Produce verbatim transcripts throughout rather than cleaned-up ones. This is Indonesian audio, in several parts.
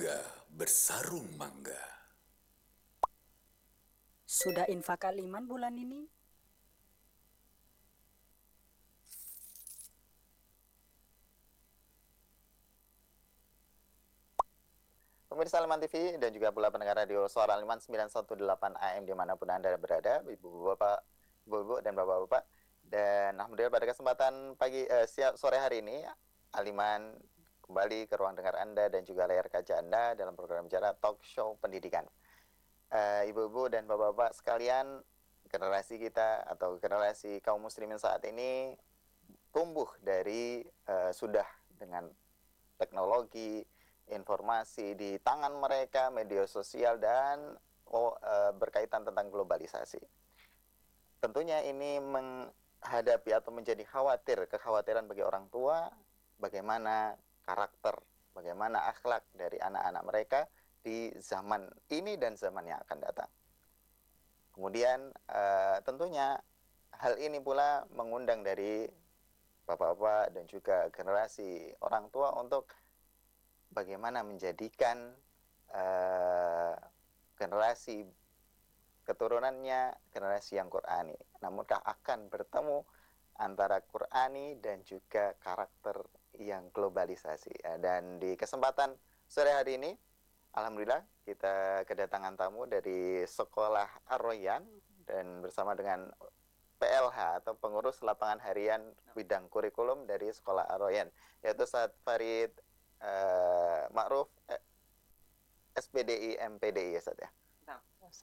Bangga bersarung mangga. Sudah infak kaliman bulan ini? Pemirsa Aliman T V dan juga pula pendengar radio Suara Aliman sembilan satu delapan A M dimanapun Anda berada, Ibu-Bapak, Ibu-Ibu dan Bapak-Bapak. Dan alhamdulillah pada kesempatan pagi eh, siang sore hari ini, Aliman kembali ke ruang dengar Anda dan juga layar kaca Anda dalam program bicara Talk Show Pendidikan. Uh, Ibu-ibu dan Bapak-bapak sekalian, generasi kita atau generasi kaum muslimin saat ini tumbuh dari uh, sudah dengan teknologi, informasi di tangan mereka, media sosial dan oh, uh, berkaitan tentang globalisasi. Tentunya ini menghadapi atau menjadi khawatir, kekhawatiran bagi orang tua, bagaimana karakter, bagaimana akhlak dari anak-anak mereka di zaman ini dan zaman yang akan datang. Kemudian uh, tentunya hal ini pula mengundang dari bapak-bapak dan juga generasi orang tua untuk bagaimana menjadikan uh, generasi keturunannya generasi yang Qur'ani. Namunkah akan bertemu antara Qur'ani dan juga karakter yang globalisasi. Dan di kesempatan sore hari ini, alhamdulillah kita kedatangan tamu dari Sekolah Ar-Royan dan bersama dengan P L H atau pengurus lapangan harian bidang kurikulum dari Sekolah Ar-Royan, yaitu Ustaz Farid uh, Ma'ruf eh, S P D I M P D I ya Ustaz ya. Nah.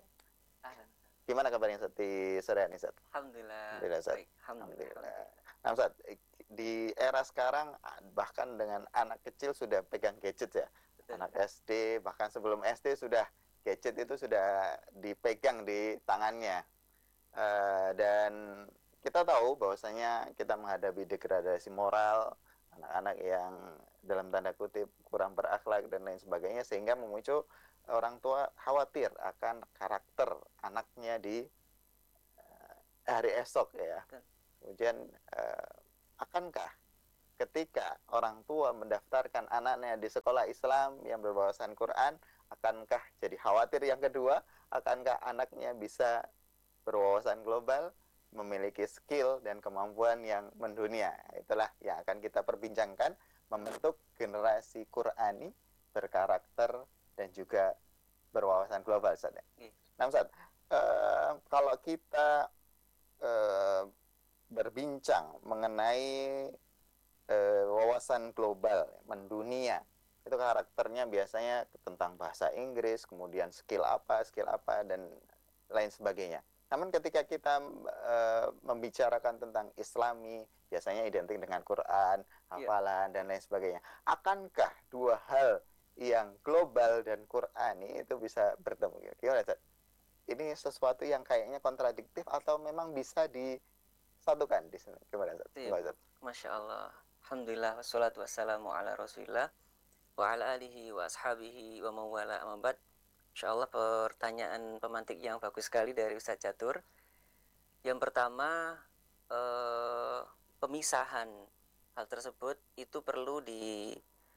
Gimana kabarnya Ustaz di sore ini Ustaz? Alhamdulillah. Alhamdulillah Ustaz. Baik. Alhamdulillah. Alhamdulillah. Nah Ustaz, di era sekarang bahkan dengan anak kecil sudah pegang gadget ya. Betul. Anak S D bahkan sebelum S D sudah gadget itu sudah dipegang di tangannya. Uh, dan kita tahu bahwasanya kita menghadapi degradasi moral, anak-anak yang dalam tanda kutip kurang berakhlak dan lain sebagainya, sehingga memuncul orang tua khawatir akan karakter anaknya di uh, hari esok ya. Kemudian uh, akankah ketika orang tua mendaftarkan anaknya di sekolah Islam yang berwawasan Quran, akankah jadi khawatir yang kedua, akankah anaknya bisa berwawasan global, memiliki skill dan kemampuan yang mendunia? Itulah yang akan kita perbincangkan, membentuk generasi Qur'ani berkarakter dan juga berwawasan global, Ustaz. Nah, Ustaz, uh, kalau kita uh, berbincang mengenai uh, wawasan global, mendunia, itu karakternya biasanya tentang bahasa Inggris, kemudian skill apa, skill apa, dan lain sebagainya. Namun ketika kita e, membicarakan tentang Islami, biasanya identik dengan Quran, hafalan, yeah, dan lain sebagainya. Akankah dua hal yang global dan Qurani itu bisa bertemu? Gimana, Ustaz? Ini sesuatu yang kayaknya kontradiktif atau memang bisa disatukan di sini? Gimana, Ustaz? Yeah. Masya Allah. Alhamdulillah, wassalatu wassalamu ala rasulillah wa ala alihi wa ashabihi wa mawala amabad. Insyaallah pertanyaan pemantik yang bagus sekali dari Ustadz Catur. Yang pertama, eh, pemisahan hal tersebut itu perlu di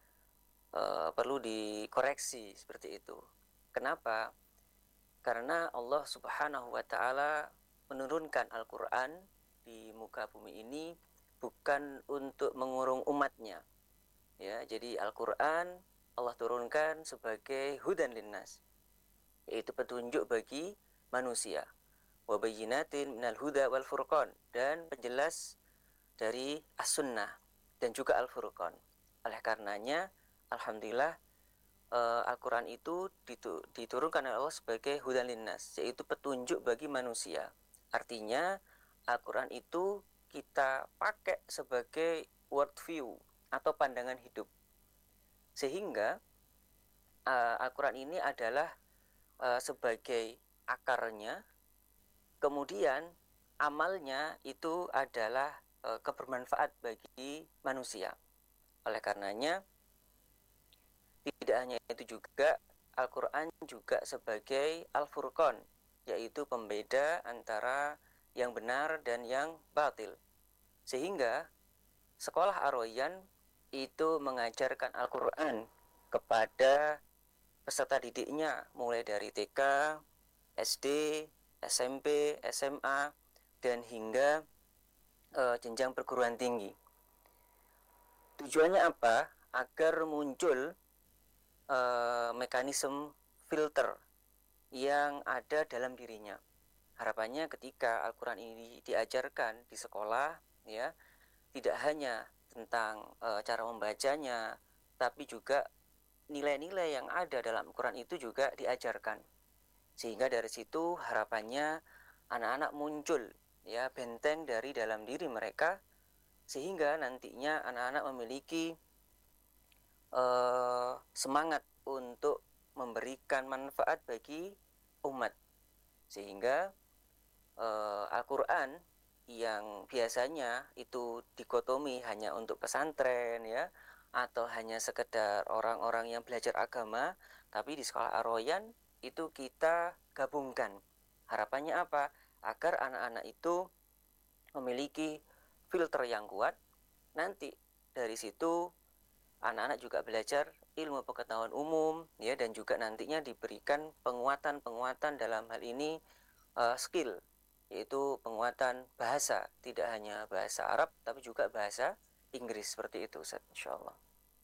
eh, perlu dikoreksi seperti itu. Kenapa? Karena Allah Subhanahu wa taala menurunkan Al-Qur'an di muka bumi ini bukan untuk mengurung umatnya. Ya, jadi Al-Qur'an Allah turunkan sebagai hudan linnas, yaitu petunjuk bagi manusia, wa bayyinatin minal huda wal furqan, dan penjelas dari as-sunnah dan juga al-furqan. Oleh karenanya alhamdulillah uh, Al-Quran itu diturunkan oleh Allah sebagai hudan linnas, yaitu petunjuk bagi manusia. Artinya Al-Quran itu kita pakai sebagai world view atau pandangan hidup, sehingga uh, Al-Quran ini adalah Uh, sebagai akarnya, kemudian amalnya itu adalah uh, kebermanfaat bagi manusia. Oleh karenanya tidak hanya itu juga, Al-Quran juga sebagai Al-Furqan, yaitu pembeda antara yang benar dan yang batil. Sehingga sekolah Ar-Royan itu mengajarkan Al-Quran kepada peserta didiknya mulai dari T K, S D, S M P, S M A, dan hingga uh, jenjang perguruan tinggi. Tujuannya apa? Agar muncul uh, mekanisme filter yang ada dalam dirinya. Harapannya ketika Al-Quran ini diajarkan di sekolah, ya, tidak hanya tentang uh, cara membacanya, tapi juga nilai-nilai yang ada dalam Al-Quran itu juga diajarkan. Sehingga dari situ harapannya anak-anak muncul, ya, benteng dari dalam diri mereka, sehingga nantinya anak-anak memiliki uh, semangat untuk memberikan manfaat bagi umat, sehingga uh, Al-Quran yang biasanya itu dikotomi hanya untuk pesantren, ya, atau hanya sekedar orang-orang yang belajar agama, tapi di sekolah Ar-Rayyan itu kita gabungkan. Harapannya apa? Agar anak-anak itu memiliki filter yang kuat. Nanti dari situ anak-anak juga belajar ilmu pengetahuan umum, ya, dan juga nantinya diberikan penguatan-penguatan dalam hal ini uh, skill, yaitu penguatan bahasa, tidak hanya bahasa Arab tapi juga bahasa Inggris, seperti itu, Ustaz, insyaallah.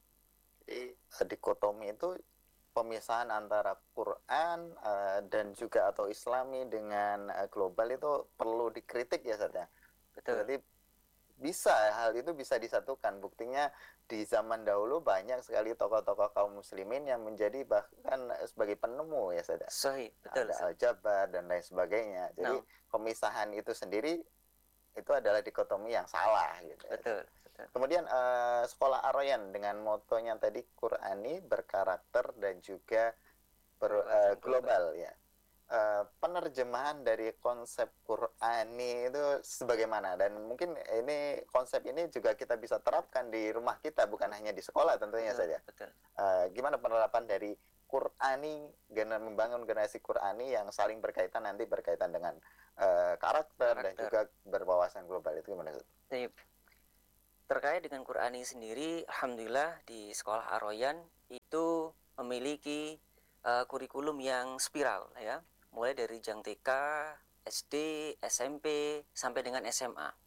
Jadi dikotomi itu pemisahan antara Quran uh, dan juga atau Islami dengan uh, global itu perlu dikritik ya, Ustaz ya. Betul. Berarti bisa, hal itu bisa disatukan. Buktinya di zaman dahulu banyak sekali tokoh-tokoh kaum muslimin yang menjadi bahkan sebagai penemu ya, Ustaz. Sahih, betul. Ada Al-Jabar dan lain sebagainya. Jadi no. pemisahan itu sendiri itu adalah dikotomi yang salah gitu. Betul. Betul. Kemudian uh, sekolah Ar-Rayyan dengan motonya tadi Qur'ani, berkarakter dan juga ber, uh, global ya. Uh, penerjemahan dari konsep Qur'ani itu sebagaimana, dan mungkin ini konsep ini juga kita bisa terapkan di rumah kita, bukan hanya di sekolah tentunya betul, saja. Betul. Uh, gimana penerapan dari Qur'ani, membangun generasi Qur'ani yang saling berkaitan, nanti berkaitan dengan uh, karakter, karakter dan juga berwawasan global, itu gimana? Jadi, terkait dengan Qur'ani sendiri, alhamdulillah di sekolah Ar-Rayyan itu memiliki uh, kurikulum yang spiral, ya, mulai dari jenjang T K, S D, S M P sampai dengan S M A.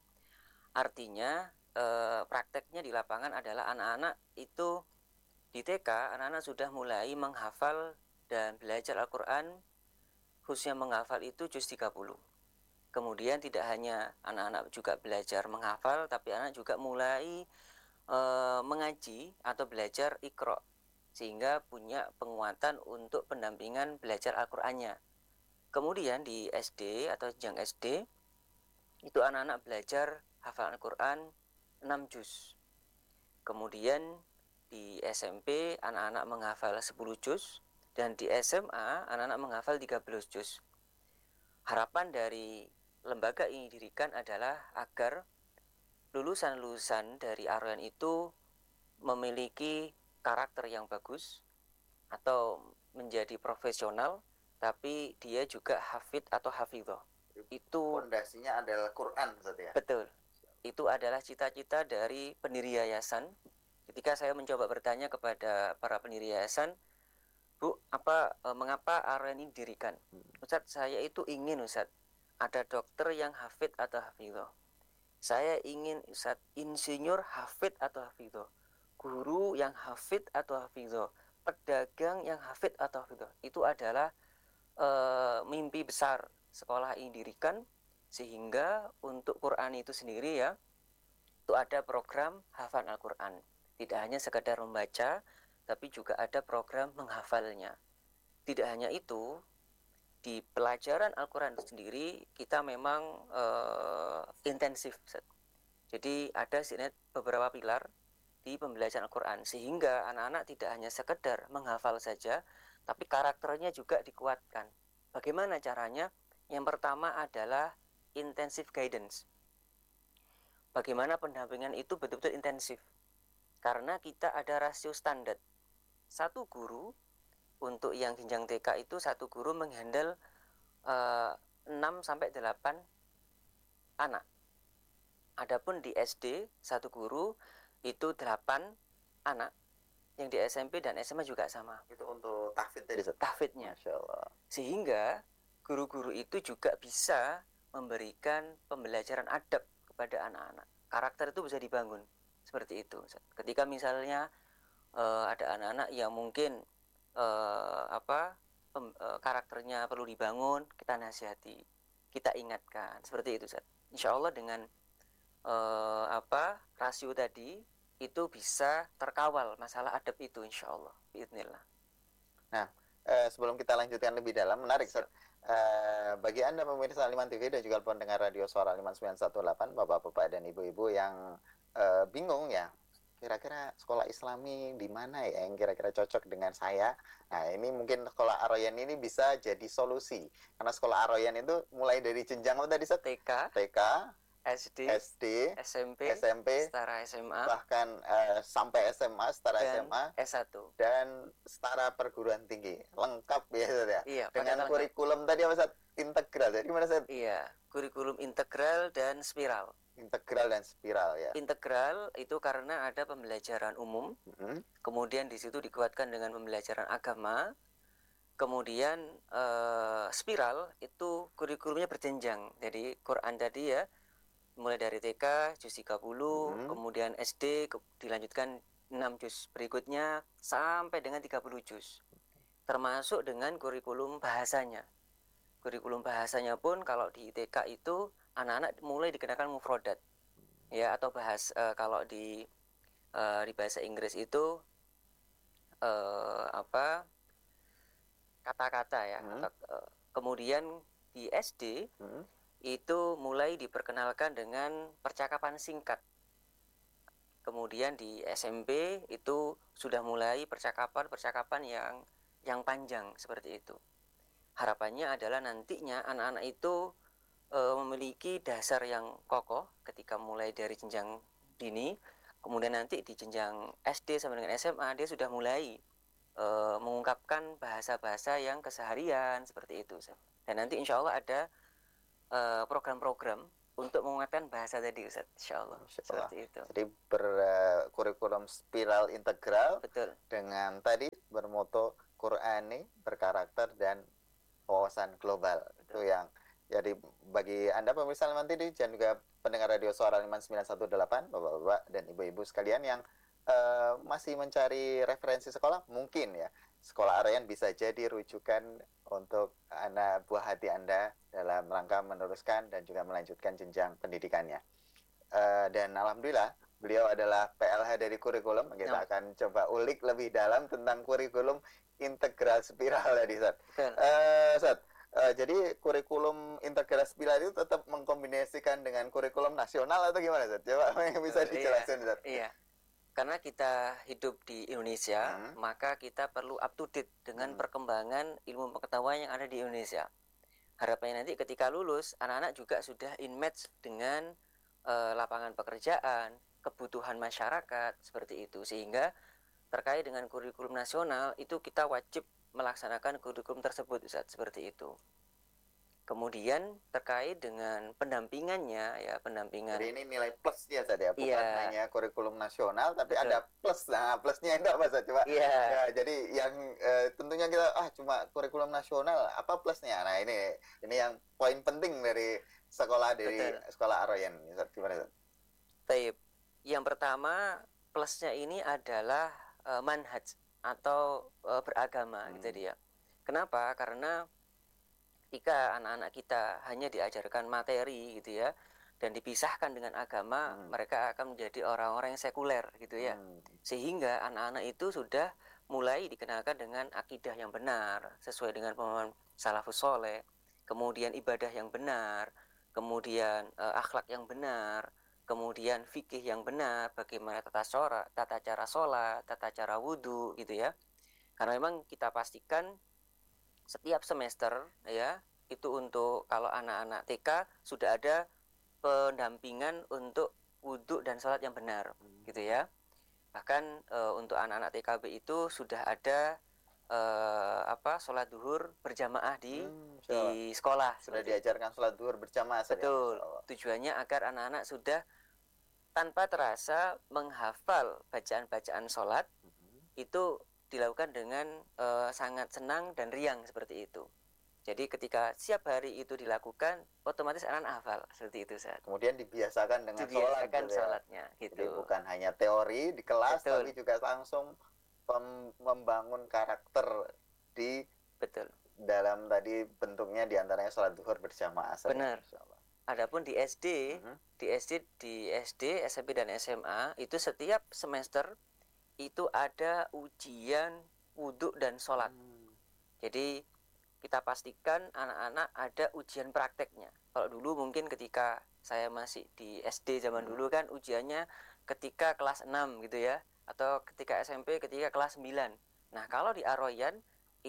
Artinya uh, prakteknya di lapangan adalah anak-anak itu di T K, anak-anak sudah mulai menghafal dan belajar Al-Quran, khususnya menghafal itu juz tiga puluh. Kemudian tidak hanya anak-anak juga belajar menghafal, tapi anak juga mulai e, mengaji atau belajar Iqra, sehingga punya penguatan untuk pendampingan belajar Al-Qur'annya. Kemudian di S D atau jenjang S D, itu anak-anak belajar hafalan Al-Quran enam juz. Kemudian di S M P anak-anak menghafal sepuluh juz, dan di S M A anak-anak menghafal tiga belas juz. Harapan dari lembaga ini didirikan adalah agar lulusan-lulusan dari Ar-Rayyan itu memiliki karakter yang bagus atau menjadi profesional, tapi dia juga hafid atau hafidhah. Itu fondasinya adalah Quran, Ustaz ya? Betul. Itu adalah cita-cita dari pendiri yayasan. Ketika saya mencoba bertanya kepada para pendiri yayasan, Bu, apa e, mengapa Ar-Rayyan ini didirikan? Ustaz, saya itu ingin, Ustaz, ada dokter yang hafid atau hafidhah. Saya ingin, Ustaz, insinyur hafid atau hafidhah, guru yang hafid atau hafidhah, pedagang yang hafid atau hafidhah. Itu adalah e, mimpi besar sekolah ini didirikan, sehingga untuk Quran itu sendiri, ya, itu ada program hafalan Al-Quran. Tidak hanya sekadar membaca, tapi juga ada program menghafalnya. Tidak hanya itu, di pelajaran Al-Quran itu sendiri kita memang uh, intensif. Jadi ada beberapa pilar di pembelajaran Al-Quran, sehingga anak-anak tidak hanya sekedar menghafal saja, tapi karakternya juga dikuatkan. Bagaimana caranya? Yang pertama adalah intensive guidance. Bagaimana pendampingan itu betul-betul intensif? Karena kita ada rasio standar. Satu guru, untuk yang jenjang T K itu satu guru menghandle uh, enam sampai delapan anak. Adapun di S D, satu guru itu delapan anak. yang di S M P dan S M A juga sama. Itu untuk tahfidz tadi, Ustaz? Tahfidznya. Masya Allah. Sehingga guru-guru itu juga bisa memberikan pembelajaran adab kepada anak-anak. Karakter itu bisa dibangun seperti itu. Ketika misalnya uh, ada anak-anak yang mungkin uh, apa pem, uh, karakternya perlu dibangun, kita nasihati, kita ingatkan seperti itu, Ustaz. Insya Allah dengan uh, apa rasio tadi itu bisa terkawal masalah adab itu, insya Allah. Biidznillah. Nah, eh, sebelum kita lanjutkan lebih dalam, menarik, Ustaz. Uh, bagi Anda pemirsa Aliman T V dan juga pendengar radio Suara Aliman sembilan satu delapan, Bapak-bapak dan Ibu-ibu yang uh, bingung ya, kira-kira sekolah Islami di mana ya yang kira-kira cocok dengan saya. Nah, ini mungkin sekolah Ar-Rayyan ini bisa jadi solusi. Karena sekolah Ar-Rayyan itu mulai dari jenjang apa tadi, Ustaz? T K, T K, S D, S D, S M P, S M P, setara S M A, bahkan uh, sampai S M A, setara S dan M A, S satu. dan setara perguruan tinggi. Lengkap ya, Ustaz, ya? Iya, Dengan paket kurikulum tadi apa, Ustaz? Integral. Jadi gimana, Ustaz? Iya, kurikulum integral dan spiral. Integral dan spiral ya. Integral itu karena ada pembelajaran umum, Mm-hmm. kemudian di situ dikuatkan dengan pembelajaran agama. Kemudian eh, spiral itu kurikulumnya berjenjang. Jadi Quran tadi ya, mulai dari T K juz tiga puluh, Mm-hmm. kemudian S D ke- dilanjutkan enam juz berikutnya sampai dengan tiga puluh juz. Termasuk dengan kurikulum bahasanya. Kurikulum bahasanya pun kalau di T K itu anak-anak mulai dikenakan mufrodat. Ya, atau bahas eh, kalau di eh, di bahasa Inggris itu eh, apa? kata-kata ya. Hmm. Kata- eh, kemudian di S D Mm-hmm. itu mulai diperkenalkan dengan percakapan singkat. Kemudian di S M P itu sudah mulai percakapan-percakapan yang yang panjang seperti itu. Harapannya adalah nantinya anak-anak itu e, memiliki dasar yang kokoh ketika mulai dari jenjang dini. Kemudian nanti di jenjang S D sampai dengan S M A dia sudah mulai e, mengungkapkan bahasa-bahasa yang keseharian seperti itu. Dan nanti insya Allah ada Uh, program-program untuk menguatkan bahasa tadi, Ustaz. Insya Allah. Insya Allah. Seperti itu. Jadi berkurikulum spiral integral Betul. dengan tadi bermoto Qur'ani, berkarakter dan wawasan global. Itu yang jadi bagi Anda pemirsa Aliman T V dan juga pendengar radio Suara Aliman sembilan satu delapan, Bapak-bapak dan Ibu-ibu sekalian yang uh, masih mencari referensi sekolah, mungkin ya sekolah Ar-Rayyan bisa jadi rujukan untuk anak buah hati Anda dalam rangka meneruskan dan juga melanjutkan jenjang pendidikannya. Uh, dan alhamdulillah beliau adalah P L H dari kurikulum. Kita Ya. akan coba ulik lebih dalam tentang kurikulum integral spiral tadi, Ustaz. Betul. Uh, Ustaz, uh, jadi kurikulum integral spiral itu tetap mengkombinasikan dengan kurikulum nasional atau gimana, Ustaz? Coba bisa Uh, dijelaskan, Ustaz. Iya. Karena kita hidup di Indonesia, Hmm. maka kita perlu up to date dengan Hmm. perkembangan ilmu pengetahuan yang ada di Indonesia. Harapannya nanti ketika lulus, anak-anak juga sudah in match dengan uh, lapangan pekerjaan, kebutuhan masyarakat, seperti itu. Sehingga terkait dengan kurikulum nasional, itu kita wajib melaksanakan kurikulum tersebut, Ustaz, seperti itu. Kemudian terkait dengan pendampingannya, ya pendampingan. Jadi ini nilai plusnya saja, bukan Iya. hanya kurikulum nasional, tapi Betul. ada plus. Nah, plusnya itu apa, Ustaz? Coba. Iya. Ya, jadi yang eh, tentunya kita ah cuma kurikulum nasional, apa plusnya? Nah, ini ini yang poin penting dari sekolah dari Betul. sekolah Ar-Rayyan. Ustaz, gimana, Ustaz? Taib. Yang pertama plusnya ini adalah uh, manhaj atau uh, beragama, Hmm. gitu dia. Kenapa? Karena ketika anak-anak kita hanya diajarkan materi, gitu ya, dan dipisahkan dengan agama, Hmm. mereka akan menjadi orang-orang yang sekuler, gitu ya. Hmm. Sehingga anak-anak itu sudah mulai dikenalkan dengan akidah yang benar sesuai dengan pemahaman salafus soleh, kemudian ibadah yang benar, kemudian uh, akhlak yang benar, kemudian fikih yang benar, bagaimana tata cara, tata cara sholat, tata cara wudhu, gitu ya. Karena memang kita pastikan setiap semester ya itu untuk kalau anak-anak T K sudah ada pendampingan untuk wudhu dan sholat yang benar, Hmm. gitu ya. Bahkan e, untuk anak-anak T K B itu sudah ada e, apa sholat duhur berjamaah di Hmm, Masya Allah. di sekolah. Sudah seperti itu. diajarkan sholat duhur berjamaah, Ustaz, ya? Betul. Masya Allah. Tujuannya agar anak-anak sudah tanpa terasa menghafal bacaan-bacaan sholat, Hmm. itu dilakukan dengan uh, sangat senang dan riang seperti itu. Jadi ketika siap hari itu dilakukan, otomatis anak hafal seperti itu, Ustaz. Kemudian dibiasakan dengan Dibiasakan sholat, gitu ya. sholatnya, gitu. Jadi bukan hanya teori di kelas, Betul. tapi juga langsung membangun karakter di Betul. dalam tadi bentuknya diantaranya sholat zuhur berjamaah. Benar. Adapun di S D, uh-huh. di S D, di S D, S M P dan S M A itu setiap semester itu ada ujian wudhu dan sholat. Hmm. Jadi kita pastikan anak-anak ada ujian prakteknya. Kalau dulu mungkin ketika saya masih di S D zaman hmm. dulu kan ujiannya ketika kelas enam gitu ya, atau ketika S M P ketika kelas sembilan. Nah kalau di Ar-Rayyan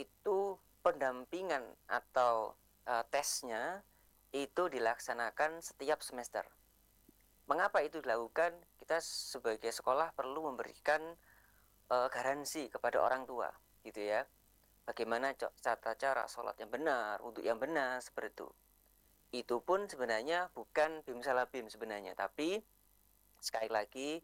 itu pendampingan atau uh, tesnya itu dilaksanakan setiap semester. Mengapa itu dilakukan? Kita sebagai sekolah perlu memberikan uh, garansi kepada orang tua, gitu ya. Bagaimana tata cara sholat yang benar, wudhu yang benar, seperti itu. Itu pun sebenarnya bukan bim salah bim sebenarnya, tapi sekali lagi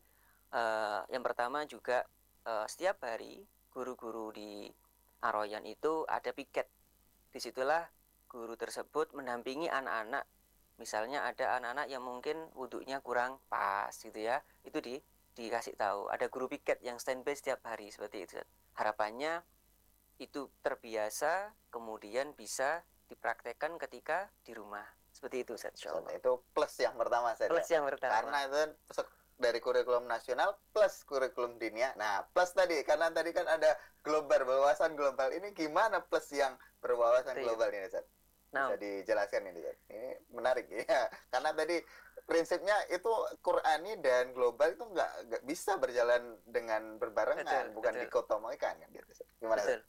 uh, yang pertama juga uh, setiap hari guru-guru di Ar-Rayyan itu ada piket. Disitulah guru tersebut mendampingi anak-anak. Misalnya ada anak-anak yang mungkin wudhunya kurang pas gitu ya, itu di dikasih tahu. Ada guru piket yang standby setiap hari seperti itu. Harapannya itu terbiasa, kemudian bisa dipraktekkan ketika di rumah. Seperti itu, Ustaz. Itu plus yang pertama, Ustaz. Plus yang pertama. Karena itu dari kurikulum nasional plus kurikulum dunia. Nah, plus tadi karena tadi kan ada global, berwawasan global. Ini gimana plus yang berwawasan Betul. global ini, Ustaz? Bisa no. dijelaskan ini, Ustaz. Ini menarik ya. Karena tadi prinsipnya itu Qur'ani dan global itu nggak nggak bisa berjalan dengan berbarengan, betul, bukan betul. dikotomikan kan gitu. Gimana? Betul.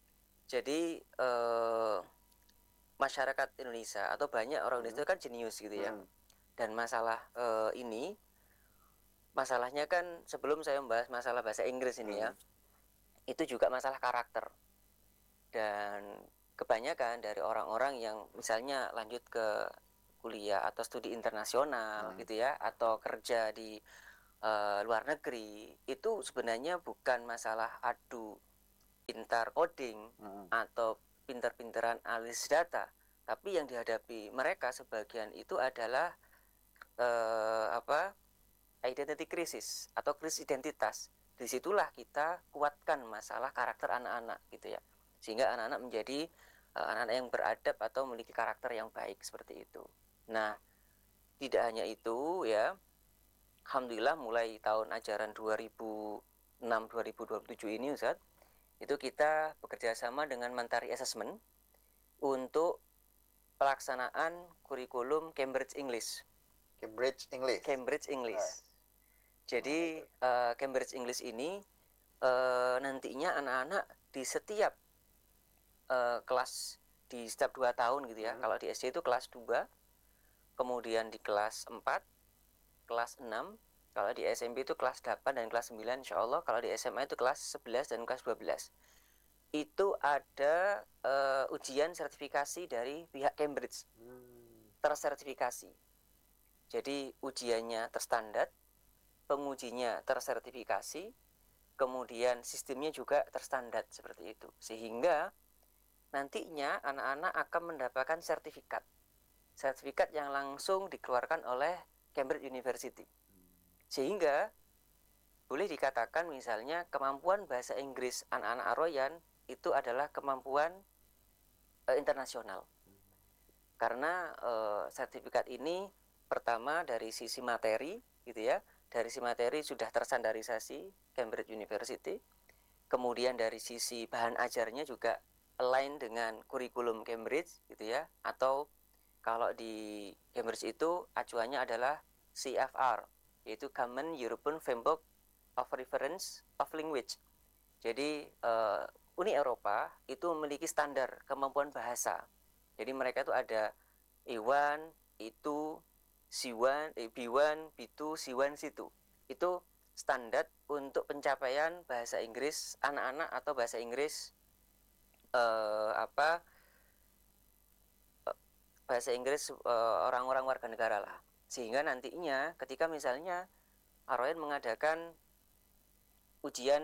Jadi eh, masyarakat Indonesia atau banyak orang Indonesia hmm. kan jenius gitu ya. Hmm. Dan masalah eh, ini masalahnya kan sebelum saya membahas masalah bahasa Inggris ini hmm. ya, itu juga masalah karakter. Dan kebanyakan dari orang-orang yang misalnya lanjut ke kuliah atau studi internasional hmm. gitu ya, atau kerja di uh, luar negeri, itu sebenarnya bukan masalah adu pintar coding hmm. atau pintar-pintaran analis data, tapi yang dihadapi mereka sebagian itu adalah uh, apa identity crisis atau krisis identitas. Disitulah kita kuatkan masalah karakter anak-anak gitu ya, sehingga anak-anak menjadi uh, anak-anak yang beradab atau memiliki karakter yang baik seperti itu. Nah, tidak hanya itu ya, alhamdulillah mulai tahun ajaran dua ribu enam dua ribu dua puluh tujuh ini Ustaz, itu kita bekerja sama dengan Mentari Assessment untuk pelaksanaan kurikulum Cambridge English. Cambridge English. Cambridge English. Ah. Jadi uh, Cambridge English ini uh, nantinya anak-anak di setiap uh, kelas, di setiap dua tahun gitu ya. Hmm. Kalau di S D itu kelas dua, kemudian di kelas empat, kelas enam, kalau di S M P itu kelas delapan dan kelas sembilan insya Allah, kalau di S M A itu kelas sebelas dan kelas dua belas. Itu ada uh, ujian sertifikasi dari pihak Cambridge. Hmm. Tersertifikasi. Jadi ujiannya terstandar, pengujinya tersertifikasi, kemudian sistemnya juga terstandar seperti itu. Sehingga nantinya anak-anak akan mendapatkan sertifikat. Sertifikat yang langsung dikeluarkan oleh Cambridge University. Sehingga boleh dikatakan misalnya kemampuan bahasa Inggris anak-anak Ar-Rayyan itu adalah kemampuan uh, internasional. Karena uh, sertifikat ini pertama dari sisi materi gitu ya, dari sisi materi sudah terstandarisasi Cambridge University. Kemudian dari sisi bahan ajarnya juga align dengan kurikulum Cambridge gitu ya, atau kalau di Cambridge itu acuannya adalah C F R, yaitu Common European Framework of Reference of Language. Jadi uh, Uni Eropa itu memiliki standar kemampuan bahasa. Jadi mereka itu ada A satu, A dua, C satu, B satu, B dua, C satu, C dua. Itu standar untuk pencapaian bahasa Inggris anak-anak atau bahasa Inggris uh, apa bahasa Inggris uh, orang-orang warga negara lah. Sehingga nantinya ketika misalnya Ar-Rayyan mengadakan ujian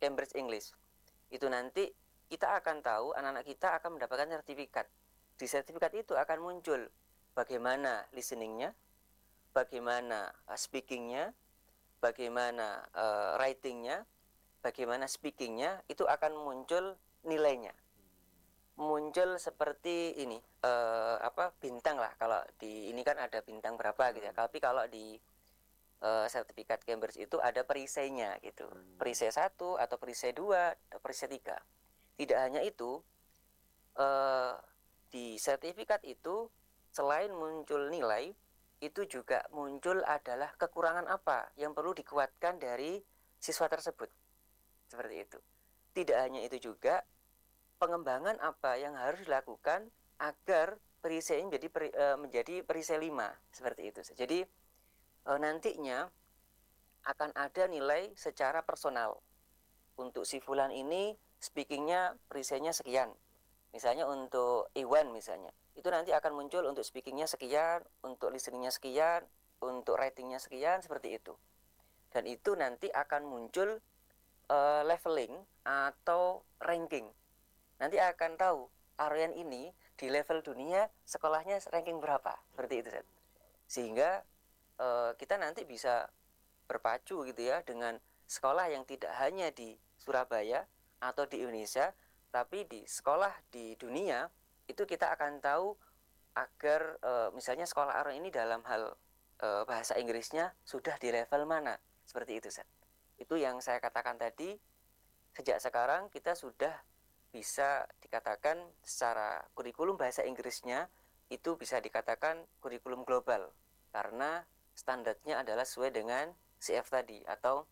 Cambridge English. Itu nanti kita akan tahu, anak-anak kita akan mendapatkan sertifikat. Di sertifikat itu akan muncul bagaimana listeningnya, bagaimana uh, speakingnya, bagaimana uh, writingnya, bagaimana speakingnya, itu akan muncul nilainya. Muncul seperti ini, uh, apa bintang lah. Kalau di ini kan ada bintang berapa gitu ya. Tapi kalau di uh, sertifikat Cambridge itu ada perisainya gitu. Perisai satu atau perisai dua atau perisai tiga. Tidak hanya itu, uh, di sertifikat itu selain muncul nilai, itu juga muncul adalah kekurangan apa yang perlu dikuatkan dari siswa tersebut. Seperti itu. Tidak hanya itu juga, pengembangan apa yang harus dilakukan agar perisai menjadi peri, e, menjadi perisai lima, seperti itu. Jadi e, nantinya akan ada nilai secara personal. Untuk si fulan ini speakingnya perisainya sekian. Misalnya untuk Iwan misalnya, itu nanti akan muncul untuk speakingnya sekian, untuk listeningnya sekian, untuk writingnya sekian, seperti itu. Dan itu nanti akan muncul e, leveling atau ranking. Nanti akan tahu Aryan ini di level dunia sekolahnya ranking berapa, seperti itu. Sehingga e, kita nanti bisa berpacu gitu ya dengan sekolah yang tidak hanya di Surabaya atau di Indonesia, tapi di sekolah di dunia itu kita akan tahu agar e, misalnya sekolah Aryan ini dalam hal e, bahasa Inggrisnya sudah di level mana, seperti itu. Itu yang saya katakan tadi, sejak sekarang kita sudah bisa dikatakan secara kurikulum bahasa Inggrisnya itu bisa dikatakan kurikulum global, karena standarnya adalah sesuai dengan C F tadi atau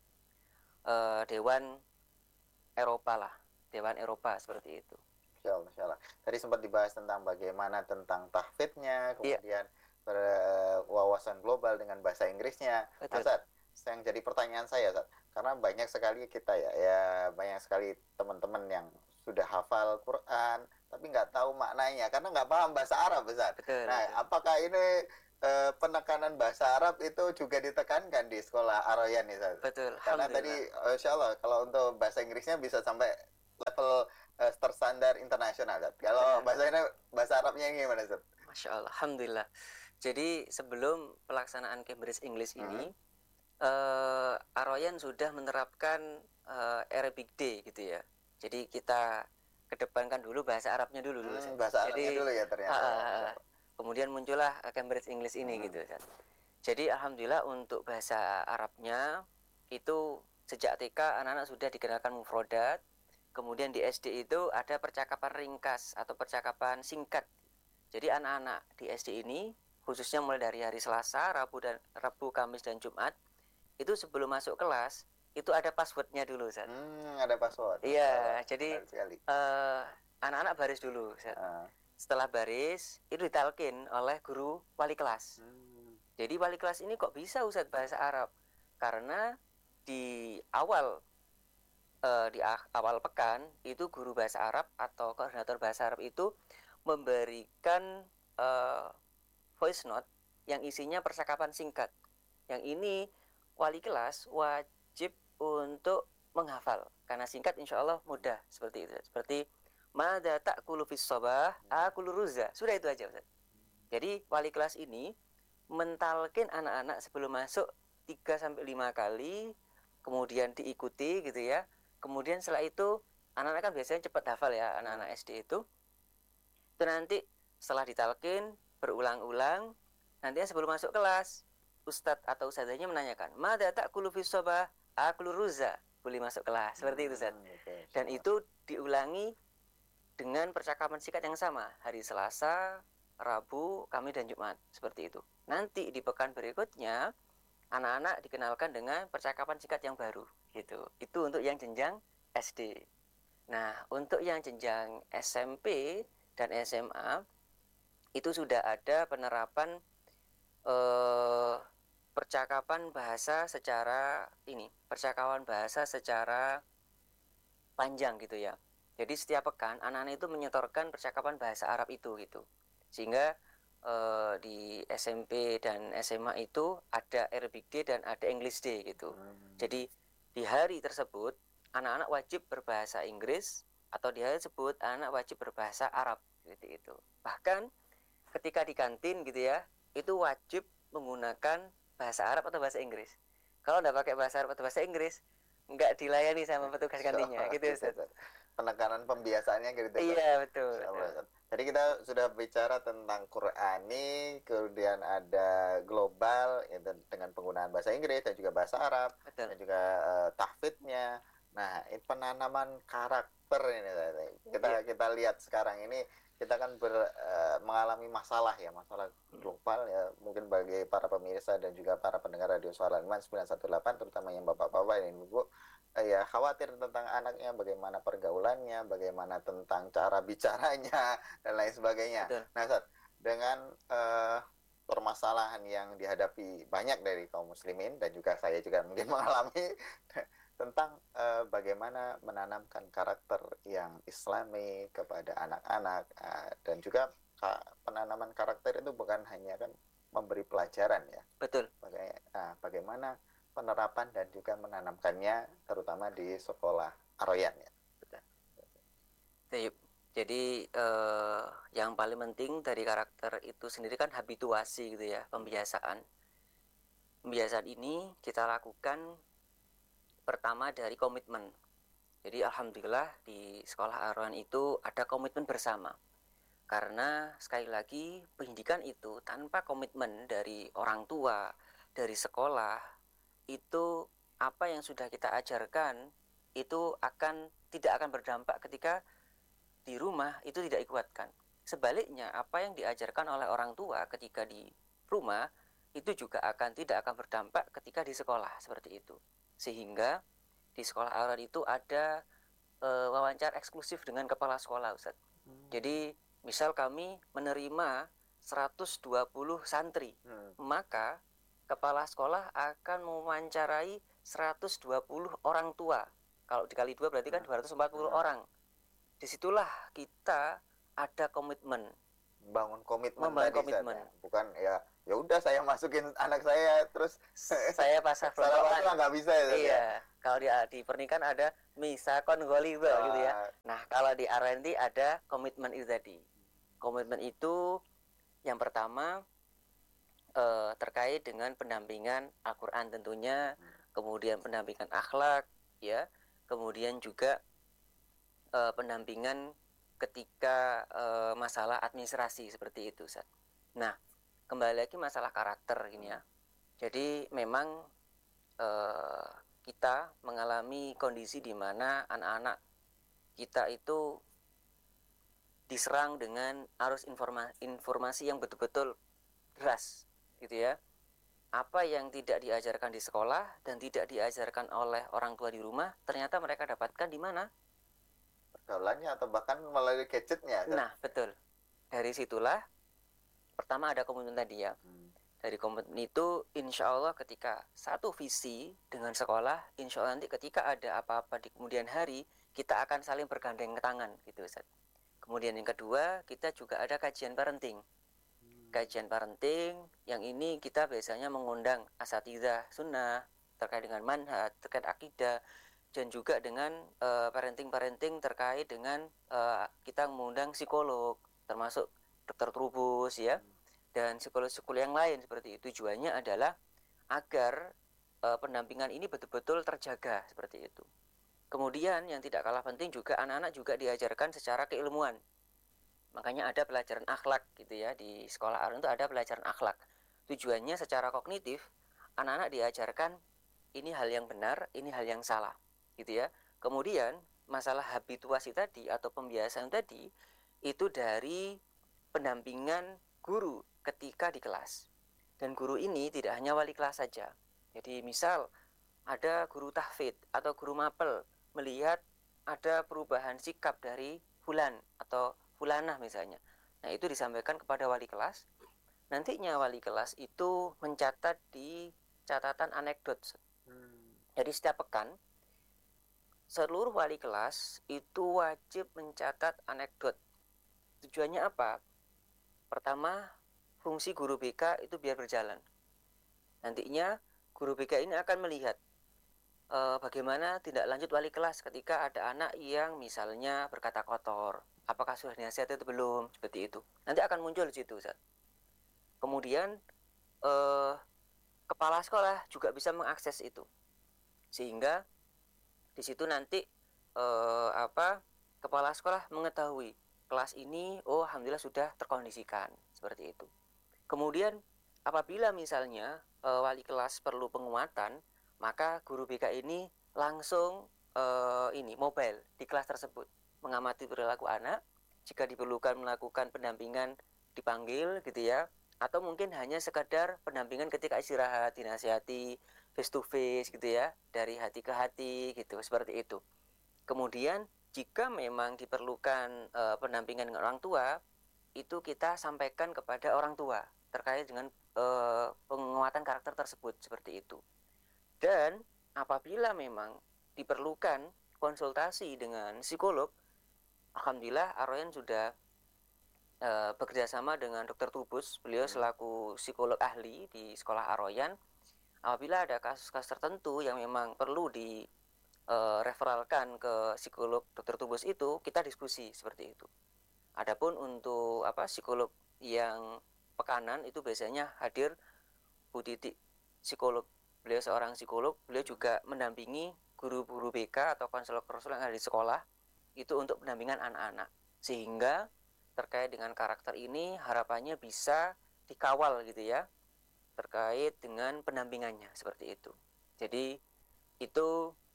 uh, Dewan Eropa lah, Dewan Eropa, seperti itu. Masya Allah, Masya Allah. Tadi sempat dibahas tentang bagaimana tentang tahfidnya, kemudian yeah. wawasan global dengan bahasa Inggrisnya. Nah, Ustaz, yang jadi pertanyaan saya, Ustaz, karena banyak sekali kita ya, ya banyak sekali teman-teman yang sudah hafal Quran tapi nggak tahu maknanya karena nggak paham bahasa Arab, Ustaz. Betul, nah, betul. Apakah ini eh, penekanan bahasa Arab itu juga ditekankan di sekolah Ar-Rayyan nih, Ustaz? Betul. Karena tadi insya Allah kalau untuk bahasa Inggrisnya bisa sampai level eh, terstandar internasional, Ustaz. Kalau bahasa ini bahasa Arabnya gimana, Ustaz? Masya Allah, alhamdulillah. Jadi sebelum pelaksanaan Cambridge English ini, hmm. uh, Ar-Rayyan sudah menerapkan uh, Arabic Day gitu ya. Jadi kita kedepankan dulu bahasa Arabnya dulu dulu. Hmm, bahasa Arabnya Jadi, dulu ya ternyata. Uh, kemudian muncullah Cambridge English ini hmm. gitu. Jadi alhamdulillah untuk bahasa Arabnya itu sejak T K anak-anak sudah dikenalkan mufrodat. Kemudian di S D itu ada percakapan ringkas atau percakapan singkat. Jadi anak-anak di S D ini khususnya mulai dari hari Selasa, Rabu dan Rabu, Kamis dan Jumat itu sebelum masuk kelas itu ada passwordnya dulu, Ustaz. Hmm, ada password. Iya, oh, jadi uh, anak-anak baris dulu, Ustaz. Uh. Setelah baris, itu ditalkin oleh guru wali kelas. Hmm. Jadi wali kelas ini kok bisa, Ustaz, bahasa Arab? Karena di awal uh, di awal pekan itu guru bahasa Arab atau koordinator bahasa Arab itu memberikan uh, voice note yang isinya percakapan singkat. Yang ini wali kelas wajib untuk menghafal karena singkat insya Allah mudah, seperti itu. Seperti mada ta'kulu fis sabah akulu ruza, sudah itu aja, Ustaz. Jadi wali kelas ini mentalkin anak-anak sebelum masuk tiga sampai lima kali, kemudian diikuti gitu ya. Kemudian setelah itu anak-anak kan biasanya cepat hafal ya, anak-anak S D itu. Itu nanti setelah ditalkin berulang-ulang, nantinya sebelum masuk kelas ustadz atau ustadzanya menanyakan mada ta'kulu fis sabah akulu ruza, boleh masuk kelas, seperti itu, Ustaz. Dan itu diulangi dengan percakapan singkat yang sama hari Selasa, Rabu, Kamis dan Jumat, seperti itu. Nanti di pekan berikutnya anak-anak dikenalkan dengan percakapan singkat yang baru gitu. Itu untuk yang jenjang S D. Nah, untuk yang jenjang S M P dan S M A itu sudah ada penerapan eh percakapan bahasa secara ini, percakapan bahasa secara panjang gitu ya. Jadi setiap pekan anak-anak itu menyetorkan percakapan bahasa Arab itu gitu. Sehingga eh, di S M P dan S M A itu ada Arabic Day dan ada English Day gitu. Hmm. Jadi di hari tersebut anak-anak wajib berbahasa Inggris, atau dia sebut anak wajib berbahasa Arab seperti itu. Bahkan ketika di kantin gitu ya, itu wajib menggunakan bahasa Arab atau bahasa Inggris. Kalau nggak pakai bahasa Arab atau bahasa Inggris, nggak dilayani sama petugas kantinnya gitu ya, Ustaz. Penekanan pembiasaannya gitu. Iya, betul. betul. Jadi kita sudah bicara tentang Qur'ani, kemudian ada global ya, dengan penggunaan bahasa Inggris dan juga bahasa Arab, betul. Dan juga uh, tahfidnya. Nah, penanaman karakter ini kita iya. kita lihat sekarang ini kita kan ber, uh, mengalami masalah ya, masalah global ya, mungkin bagi para pemirsa dan juga para pendengar Radio Suara Iman sembilan satu delapan, terutama yang bapak-bapak dan ibu, uh, ya khawatir tentang anaknya, bagaimana pergaulannya, bagaimana tentang cara bicaranya dan lain sebagainya. Betul. Nah, Ustaz, dengan uh, permasalahan yang dihadapi banyak dari kaum muslimin dan juga saya juga mungkin mengalami tentang uh, bagaimana menanamkan karakter yang islami kepada anak-anak, uh, dan juga ka- penanaman karakter itu bukan hanya kan memberi pelajaran ya. Betul. Baga- uh, bagaimana penerapan dan juga menanamkannya terutama di sekolah Ar-Rayyan ya. Betul. Jadi uh, yang paling penting dari karakter itu sendiri kan habituasi gitu ya, pembiasaan. Pembiasaan ini kita lakukan pertama dari komitmen. Jadi alhamdulillah di sekolah Ar-Rayyan itu ada komitmen bersama. Karena sekali lagi pendidikan itu tanpa komitmen dari orang tua, dari sekolah, itu apa yang sudah kita ajarkan itu akan tidak akan berdampak ketika di rumah itu tidak dikuatkan. Sebaliknya apa yang diajarkan oleh orang tua ketika di rumah itu juga akan tidak akan berdampak ketika di sekolah seperti itu. Sehingga di sekolah Ar-Rayyan itu ada e, wawancara eksklusif dengan kepala sekolah, Ustaz. Hmm. Jadi misal kami menerima seratus dua puluh santri, hmm. maka kepala sekolah akan mewawancarai seratus dua puluh orang tua. Kalau dikali dua berarti kan dua ratus empat puluh hmm. orang. Disitulah kita ada komitmen. Bangun komitmen Membangun tadi, komitmen. Saya. Bukan ya ya udah saya masukin anak saya terus saya pasang salah nggak bisa ya. Iya. Ya? Kalau di, di pernikahan ada misakon goliba uh, gitu ya. Nah, kalau di Ar-Rayyan ada komitmen itu tadi. Komitmen itu yang pertama eh, terkait dengan pendampingan Al-Qur'an tentunya, kemudian pendampingan akhlak ya, kemudian juga eh, pendampingan ketika uh, masalah administrasi seperti itu, Ustaz. Nah, kembali lagi masalah karakter ini ya. Jadi memang uh, kita mengalami kondisi di mana anak-anak kita itu diserang dengan arus informa- informasi yang betul-betul deras, gitu ya. Apa yang tidak diajarkan di sekolah dan tidak diajarkan oleh orang tua di rumah, ternyata mereka dapatkan di mana? Pergaulannya atau bahkan melalui gadgetnya kan? Nah betul, dari situlah pertama ada komitmen tadi ya. hmm. Dari komitmen itu insya Allah ketika satu visi dengan sekolah, insya Allah nanti ketika ada apa-apa di kemudian hari kita akan saling bergandeng tangan gitu, Ustaz. Kemudian yang kedua kita juga ada kajian parenting. hmm. Kajian parenting yang ini kita biasanya mengundang asatidzah sunnah terkait dengan manhaj, terkait akidah, dan juga dengan uh, parenting-parenting terkait dengan uh, kita mengundang psikolog, termasuk dokter Trubus ya, dan psikolog-psikolog yang lain seperti itu. Tujuannya adalah agar uh, pendampingan ini betul-betul terjaga seperti itu. Kemudian yang tidak kalah penting juga anak-anak juga diajarkan secara keilmuan. Makanya ada pelajaran akhlak gitu ya, di sekolah Ar-Rayyan itu ada pelajaran akhlak. Tujuannya secara kognitif anak-anak diajarkan ini hal yang benar, ini hal yang salah. Gitu ya. Kemudian masalah habituasi tadi atau pembiasaan tadi itu dari pendampingan guru ketika di kelas. Dan guru ini tidak hanya wali kelas saja. Jadi misal ada guru tahfidz atau guru mapel melihat ada perubahan sikap dari fulan atau fulanah misalnya. Nah, itu disampaikan kepada wali kelas. Nantinya wali kelas itu mencatat di catatan anekdot. Hmm. Jadi setiap pekan seluruh wali kelas itu wajib mencatat anekdot. Tujuannya apa? Pertama, fungsi guru B K itu biar berjalan. Nantinya guru B K ini akan melihat eh, bagaimana tindak lanjut wali kelas ketika ada anak yang misalnya berkata kotor, apakah sudah dinasihati atau belum, seperti itu. Nanti akan muncul di situ, Ustaz. Kemudian eh, kepala sekolah juga bisa mengakses itu, sehingga di situ nanti eh, apa kepala sekolah mengetahui kelas ini, oh alhamdulillah sudah terkondisikan, seperti itu. Kemudian apabila misalnya eh, wali kelas perlu penguatan, maka guru B K ini langsung eh, ini mobile di kelas tersebut, mengamati perilaku anak. Jika diperlukan melakukan pendampingan, dipanggil gitu ya, atau mungkin hanya sekadar pendampingan ketika istirahat, dinasihati face to face gitu ya, dari hati ke hati gitu, seperti itu. Kemudian jika memang diperlukan e, pendampingan dengan orang tua, itu kita sampaikan kepada orang tua terkait dengan e, penguatan karakter tersebut, seperti itu. Dan apabila memang diperlukan konsultasi dengan psikolog, alhamdulillah Ar-Rayyan sudah Uh, bekerja sama dengan dokter Tubus, beliau selaku psikolog ahli di sekolah Ar-Rayyan. Apabila ada kasus-kasus tertentu yang memang perlu di uh, referalkan ke psikolog dokter Tubus itu, kita diskusi seperti itu. Adapun untuk apa psikolog yang pekanan itu biasanya hadir Bu Titik, psikolog. Beliau seorang psikolog, beliau juga mendampingi guru-guru B K atau konselor-konselor yang ada di sekolah itu untuk pendampingan anak-anak, sehingga terkait dengan karakter ini harapannya bisa dikawal gitu ya, terkait dengan pendampingannya, seperti itu. Jadi itu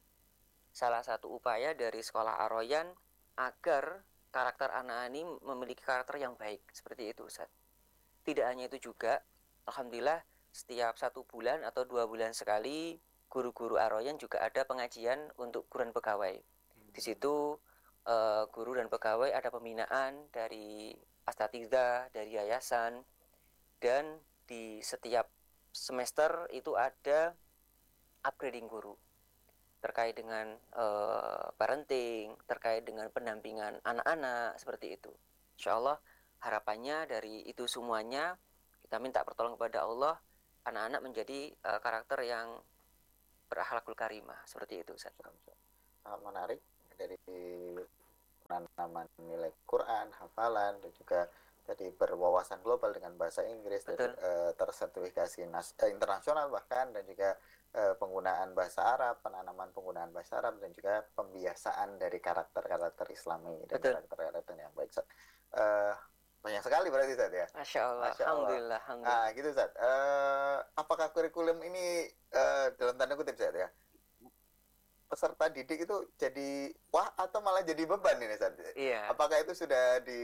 salah satu upaya dari sekolah Ar-Rayyan agar karakter anak ini memiliki karakter yang baik, seperti itu, Ustaz. Tidak hanya itu juga, alhamdulillah setiap satu bulan atau dua bulan sekali guru-guru Ar-Rayyan juga ada pengajian untuk guru dan pegawai. Di situ Uh, guru dan pegawai ada pembinaan dari Asatidza, dari yayasan, dan di setiap semester itu ada upgrading guru terkait dengan uh, parenting, terkait dengan pendampingan anak-anak, seperti itu. Insya Allah harapannya dari itu semuanya kita minta pertolongan kepada Allah, anak-anak menjadi uh, karakter yang berakhlakul karimah, seperti itu, Ustaz. Sangat menarik dari penanaman nilai Quran, hafalan, dan juga tadi berwawasan global dengan bahasa Inggris, dan uh, tersertifikasi nas eh, internasional bahkan, dan juga uh, penggunaan bahasa Arab, penanaman penggunaan bahasa Arab, dan juga pembiasaan dari karakter-karakter Islami dan karakter-karakter yang baik. Uh, banyak sekali berarti, Ustaz, ya. Masya Allah. Masya Allah. Alhamdulillah, alhamdulillah. Nah, gitu, Ustaz. Uh, apakah kurikulum ini uh, dalam tanda kutip, Ustaz, ya, peserta didik itu jadi wah atau malah jadi beban ini, Ustaz? Iya. Apakah itu sudah di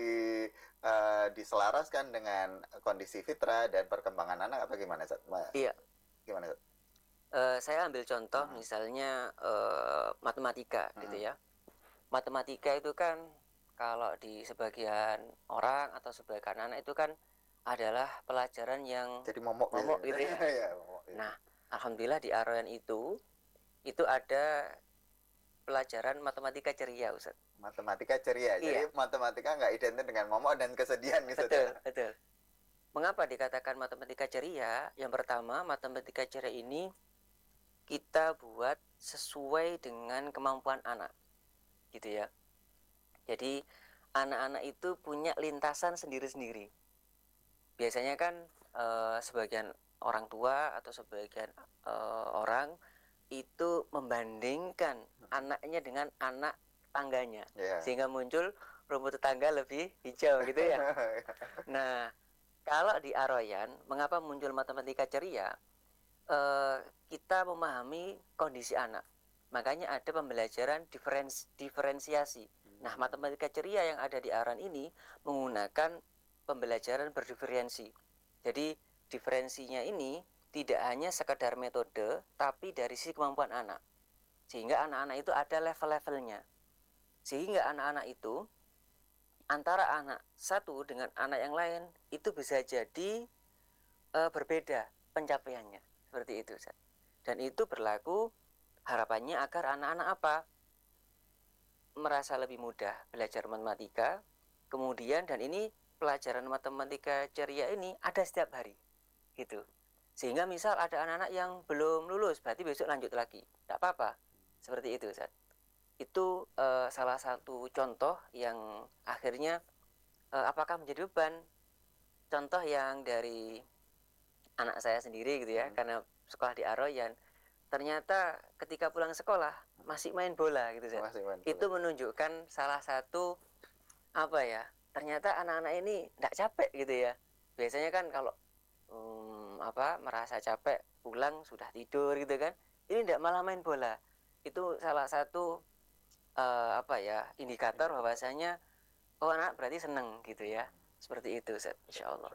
uh, diselaraskan dengan kondisi fitrah dan perkembangan anak apa gimana, Ustaz? Iya. Gimana, Ustaz? Uh, saya ambil contoh hmm. misalnya uh, matematika hmm. gitu ya. Matematika itu kan kalau di sebagian orang atau sebagian anak itu kan adalah pelajaran yang jadi momok, momok gitu ya. ya, momok, ya. Nah, alhamdulillah di Ar-Rayyan itu itu ada pelajaran matematika ceria, Ustaz. Matematika ceria. Iya. Jadi matematika nggak identik dengan momok dan kesedihan, Ustaz. Betul, betul. Mengapa dikatakan matematika ceria? Yang pertama, matematika ceria ini kita buat sesuai dengan kemampuan anak, gitu ya. Jadi anak-anak itu punya lintasan sendiri-sendiri. Biasanya kan eh, sebagian orang tua atau sebagian eh, orang itu membandingkan anaknya dengan anak tangganya, yeah. sehingga muncul rumput tetangga lebih hijau gitu ya. Nah, kalau di Ar-Rayyan, mengapa muncul matematika ceria? E, kita memahami kondisi anak, makanya ada pembelajaran diferensi, diferensiasi. Nah, matematika ceria yang ada di Ar-Rayyan ini menggunakan pembelajaran berdiferensi. Jadi diferensinya ini tidak hanya sekedar metode, tapi dari sisi kemampuan anak. Sehingga anak-anak itu ada level-levelnya. Sehingga anak-anak itu, antara anak satu dengan anak yang lain, itu bisa jadi e, berbeda pencapaiannya. Seperti itu, Ustaz. Dan itu berlaku harapannya agar anak-anak apa? Merasa lebih mudah belajar matematika. Kemudian, dan ini pelajaran matematika ceria ini ada setiap hari. Gitu. Sehingga misal ada anak-anak yang belum lulus, berarti besok lanjut lagi. tidak apa-apa. Seperti itu, Ustaz. Itu uh, salah satu contoh yang akhirnya uh, apakah menjadi beban. Contoh yang dari anak saya sendiri gitu ya, hmm. karena sekolah di Ar-Rayyan, ternyata ketika pulang sekolah masih main bola gitu, Ustaz. Masih main bola. Itu menunjukkan salah satu apa ya, ternyata anak-anak ini tidak capek gitu ya. Biasanya kan kalau um, apa merasa capek pulang sudah tidur gitu kan, ini tidak, malah main bola. Itu salah satu uh, apa ya, indikator bahwasanya oh anak berarti seneng gitu ya. Seperti itu, Ustaz, insyaallah.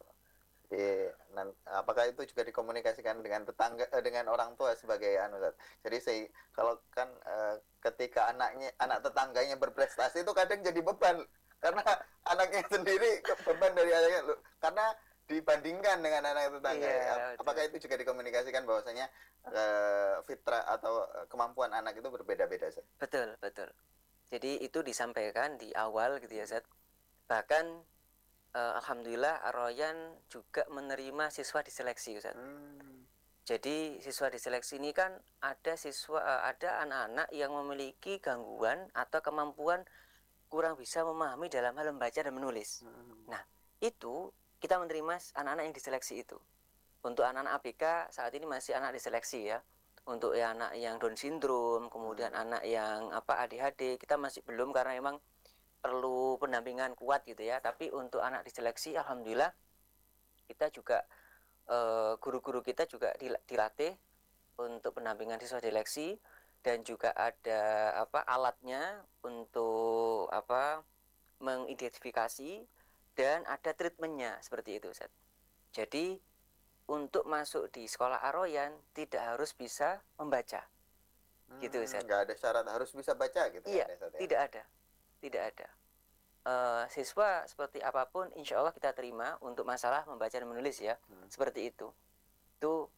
Jadi, apakah itu juga dikomunikasikan dengan tetangga, eh, dengan orang tua sebagai anu, Ustaz? Jadi saya kalau kan eh, ketika anaknya anak tetangganya berprestasi itu kadang jadi beban karena anaknya sendiri beban dari anaknya, karena dibandingkan dengan anak tetangga. Iya, apakah betul. Itu juga dikomunikasikan bahwasanya eh, fitrah atau kemampuan anak itu berbeda-beda, Ustaz? Betul, betul. Jadi itu disampaikan di awal gitu ya, Ustaz. Bahkan Uh, Alhamdulillah Ar-Rayyan juga menerima siswa diseleksi, Ustaz. Hmm. Jadi siswa diseleksi ini kan ada siswa uh, ada anak-anak yang memiliki gangguan atau kemampuan kurang bisa memahami dalam hal membaca dan menulis. Hmm. Nah, itu kita menerima anak-anak yang diseleksi itu. Untuk anak-anak A B K saat ini masih anak diseleksi ya. Untuk ya, anak yang Down syndrome, kemudian hmm. anak yang apa A D H D, kita masih belum karena memang perlu pendampingan kuat gitu ya. Tapi untuk anak diseleksi alhamdulillah kita juga eh, guru-guru kita juga dilatih untuk pendampingan siswa diseleksi, dan juga ada apa alatnya untuk apa mengidentifikasi, dan ada treatmentnya seperti itu, Ustaz. Jadi untuk masuk di sekolah Ar-Rayyan tidak harus bisa membaca, hmm, gitu, Ustaz. Nggak ada syarat harus bisa baca gitu. Iya, ya, tidak ada. Tidak ada. Uh, siswa seperti apapun insya Allah kita terima untuk masalah membaca dan menulis ya. Hmm. Seperti itu. Itu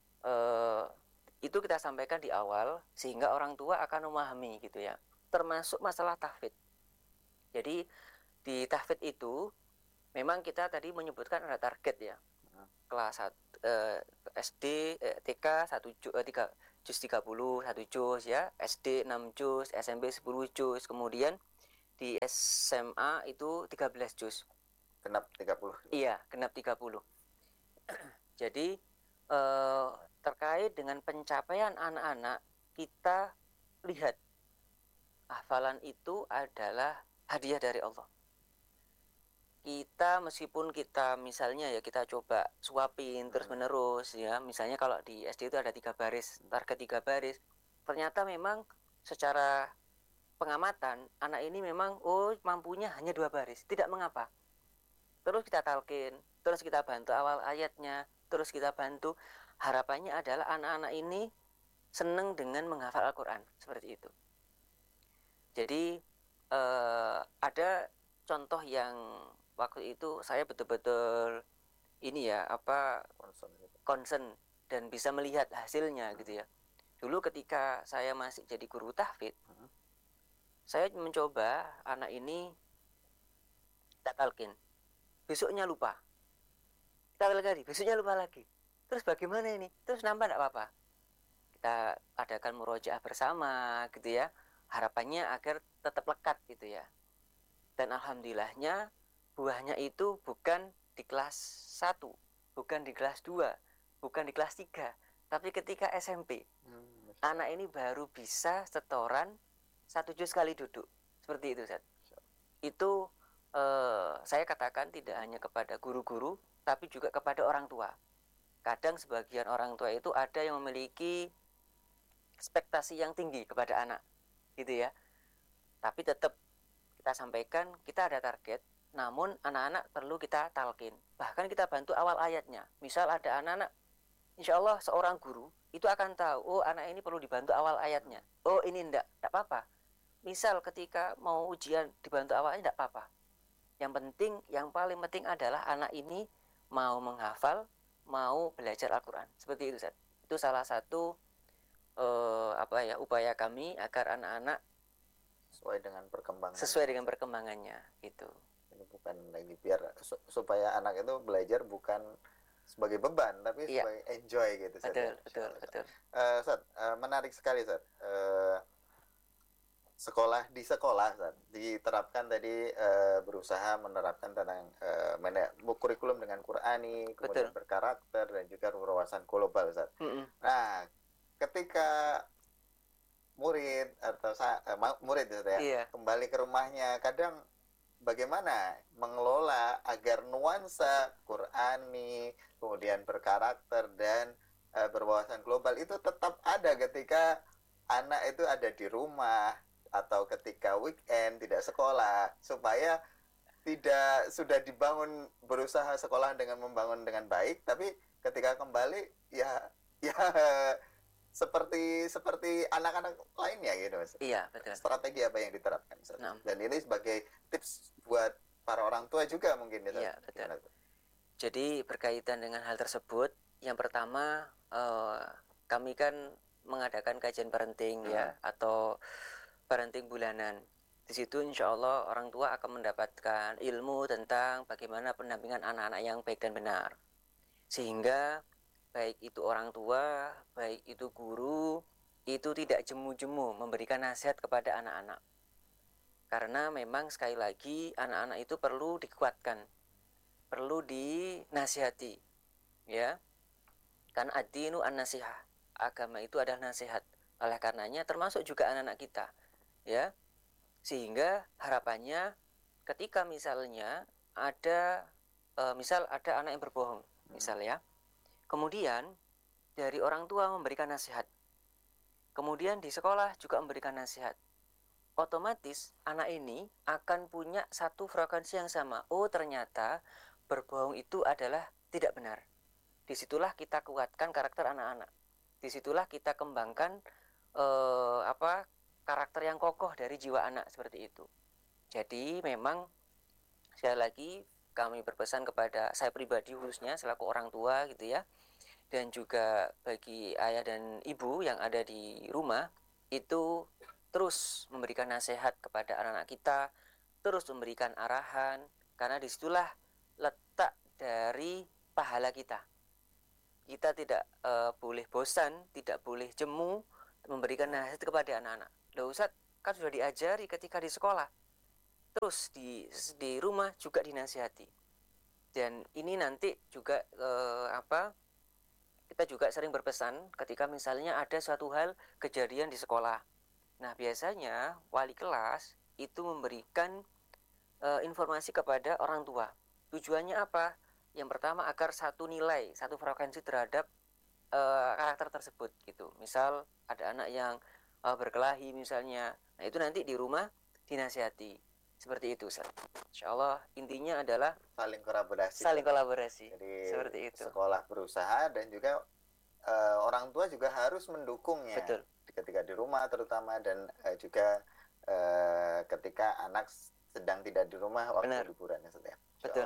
uh, itu kita sampaikan di awal sehingga orang tua akan memahami gitu ya. Termasuk masalah tahfidz. Jadi di tahfidz itu memang kita tadi menyebutkan ada target ya. Hmm. Kelas satu, uh, S D, uh, T K satu uh, tiga juz tiga puluh, satu juz ya, S D enam juz, S M P sepuluh juz, kemudian di S M A itu tiga belas juz. Genap tiga puluh. Iya, genap tiga puluh. Jadi eh, terkait dengan pencapaian anak-anak, kita lihat hafalan itu adalah hadiah dari Allah. Kita meskipun kita misalnya ya kita coba suapin terus menerus ya, misalnya kalau di S D itu ada tiga baris, target tiga baris, ternyata memang secara pengamatan anak ini memang oh mampunya hanya dua baris, tidak mengapa. Terus kita talkin, terus kita bantu awal ayatnya, terus kita bantu. Harapannya adalah anak-anak ini senang dengan menghafal Al-Quran, seperti itu. Jadi eh, ada contoh yang waktu itu saya betul-betul ini ya apa concern dan bisa melihat hasilnya gitu ya. Dulu ketika saya masih jadi guru tahfidz, saya mencoba anak ini tak talkin, besoknya lupa, kita lagi, besoknya lupa lagi. Terus bagaimana ini? Terus nambah tidak apa-apa. Kita adakan murojaah bersama gitu ya. Harapannya agar tetap lekat gitu ya. Dan alhamdulillahnya buahnya itu bukan di kelas satu, bukan di kelas dua, bukan di kelas tiga, tapi ketika S M P. Hmm, anak ini baru bisa setoran satu juz sekali duduk. Seperti itu, Ustaz. Itu eh, saya katakan tidak hanya kepada guru-guru, tapi juga kepada orang tua. Kadang sebagian orang tua itu ada yang memiliki ekspektasi yang tinggi kepada anak, gitu ya. Tapi tetap kita sampaikan, kita ada target, namun anak-anak perlu kita talkin. Bahkan kita bantu awal ayatnya. Misal ada anak-anak, insya Allah seorang guru itu akan tahu, oh anak ini perlu dibantu awal ayatnya. Oh ini enggak, enggak apa-apa. Misal ketika mau ujian dibantu awalnya enggak apa-apa. Yang penting, yang paling penting adalah anak ini mau menghafal, mau belajar Al-Quran. Seperti itu, Ustaz. Itu salah satu eh, apa ya upaya kami agar anak-anak sesuai dengan perkembangan. Sesuai dengan perkembangannya itu. Ini bukan lagi biar supaya anak itu belajar bukan sebagai beban, tapi Iya. sebagai enjoy gitu. Ustaz, Betul, ya. betul, Insya Allah. betul. Eh, Ustaz, eh, menarik sekali, Ustaz. Eh, sekolah di sekolah, Ustaz, diterapkan tadi, eh, berusaha menerapkan tentang eh, mana- kurikulum dengan Qur'ani, kemudian Betul. berkarakter dan juga berwawasan global, Ustaz. Mm-mm. Nah, ketika murid atau sa- eh, ma- murid Ustaz, ya, Iya. kembali ke rumahnya, kadang bagaimana mengelola agar nuansa Qur'ani, kemudian berkarakter dan eh, berwawasan global itu tetap ada ketika anak itu ada di rumah atau ketika weekend tidak sekolah, supaya tidak sudah dibangun berusaha sekolah dengan membangun dengan baik, tapi ketika kembali ya ya seperti seperti anak-anak lainnya gitu, Mas. Iya, betul. Strategi apa yang diterapkan, Ustaz? Nah. Dan ini sebagai tips buat para orang tua juga mungkin, Ustaz. Iya, betul. Gimana tuh? Jadi berkaitan dengan hal tersebut, yang pertama eh, kami kan mengadakan kajian parenting ya, atau parenting bulanan. Di situ insya Allah orang tua akan mendapatkan ilmu tentang bagaimana pendampingan anak-anak yang baik dan benar. Sehingga baik itu orang tua, baik itu guru, itu tidak jemu-jemu memberikan nasihat kepada anak-anak. Karena memang sekali lagi anak-anak itu perlu dikuatkan, perlu dinasihati, ya. Karena ad-dinu an-nasihah, agama itu adalah nasihat. Oleh karenanya termasuk juga anak-anak kita, ya. Sehingga harapannya ketika misalnya ada e, misal ada anak yang berbohong, misal ya. Kemudian dari orang tua memberikan nasihat. Kemudian di sekolah juga memberikan nasihat. Otomatis anak ini akan punya satu frekuensi yang sama. Oh, ternyata berbohong itu adalah tidak benar. Disitulah kita kuatkan karakter anak-anak. Disitulah kita kembangkan eh, apa karakter yang kokoh dari jiwa anak, seperti itu. Jadi memang sekali lagi kami berpesan kepada saya pribadi khususnya selaku orang tua gitu ya, dan juga bagi ayah dan ibu yang ada di rumah, itu terus memberikan nasihat kepada anak-anak kita, terus memberikan arahan, karena disitulah letak dari pahala kita. Kita tidak uh, boleh bosan, tidak boleh jemu memberikan nasihat kepada anak-anak. Loh Ustaz, kan sudah diajari ketika di sekolah, terus di di rumah juga dinasihati. Dan ini nanti juga uh, apa? Kita juga sering berpesan ketika misalnya ada suatu hal kejadian di sekolah. Nah, biasanya wali kelas itu memberikan uh, informasi kepada orang tua. Tujuannya apa? Yang pertama agar satu nilai, satu frekuensi terhadap uh, karakter tersebut gitu. Misal ada anak yang uh, berkelahi misalnya. Nah, itu nanti di rumah dinasihati. Seperti itu, Ustaz. Insyaallah intinya adalah saling kolaborasi. Saling kolaborasi. Jadi seperti itu. Sekolah berusaha dan juga uh, orang tua juga harus mendukungnya. Betul. Ketika di rumah terutama, dan uh, juga uh, ketika anak sedang tidak di rumah waktu Benar. liburan, ya. Betul.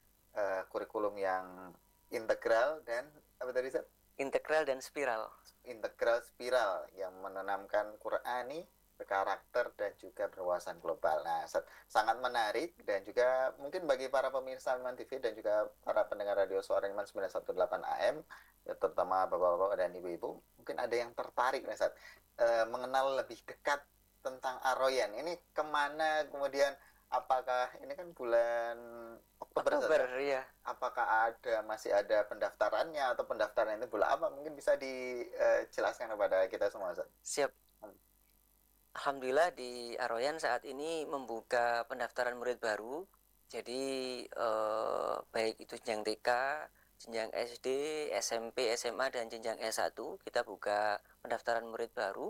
Uh, kurikulum yang integral dan apa tadi, Ustaz? Integral dan spiral. Integral spiral yang menanamkan Qur'ani, berkarakter dan juga berwawasan global. Nah, sangat menarik, dan juga mungkin bagi para pemirsa Liman T V dan juga para pendengar radio Suara Iman sembilan satu delapan A M, ya, terutama bapak-bapak dan ibu-ibu, mungkin ada yang tertarik nih, Ustaz, e, mengenal lebih dekat tentang Ar-Rayyan. Ini kemana, kemudian apakah ini kan bulan Oktober, Oktober ya. Apakah ada masih ada pendaftarannya, atau pendaftaran itu bulan apa? Mungkin bisa dijelaskan kepada kita semua, Ustaz. Siap. Alhamdulillah di Ar-Rayyan saat ini membuka pendaftaran murid baru. Jadi eh, baik itu jenjang T K, jenjang S D, S M P, S M A dan jenjang S satu, kita buka pendaftaran murid baru.